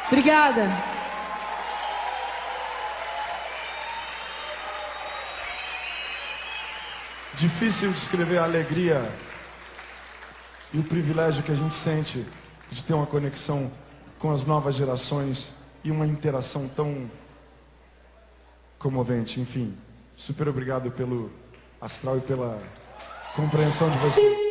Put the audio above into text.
Obrigada. Difícil descrever a alegria e o privilégio que a gente sente de ter uma conexão com as novas gerações e uma interação tão comovente. Enfim, super obrigado pelo astral e pela compreensão de vocês.